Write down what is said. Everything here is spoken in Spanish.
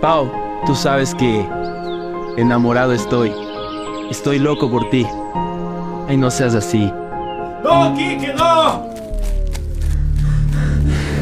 Pau, tú sabes que enamorado estoy. Estoy loco por ti. Ay, no seas así. ¡No, Quique, no!